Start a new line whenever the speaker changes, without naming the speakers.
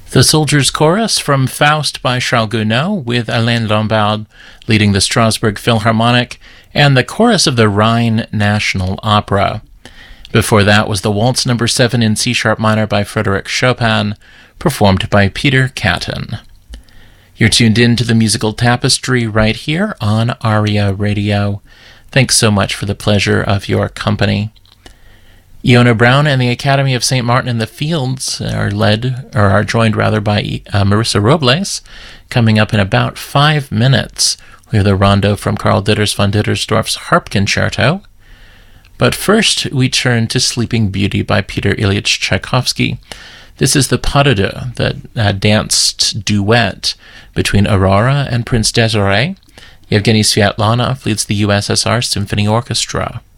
The Soldiers' Chorus from Faust by Charles Gounod, with Alain Lombard leading the Strasbourg Philharmonic, and the chorus of the Rhine National Opera. Before that was the Waltz No. 7 in C-sharp minor by Frédéric Chopin, performed by Peter Catton. You're tuned in to the musical tapestry right here on ARIA Radio. Thanks so much for the pleasure of your company. Iona Brown and the Academy of St. Martin in the Fields are joined by Marissa Robles. Coming up in about 5 minutes, we have the rondo from Karl Ditters von Dittersdorf's Harp Concerto. But first, we turn to Sleeping Beauty by Peter Ilyich Tchaikovsky. This is the pas de deux, the danced duet between Aurora and Prince Desiree. Yevgeny Sviatlanov leads the USSR Symphony Orchestra.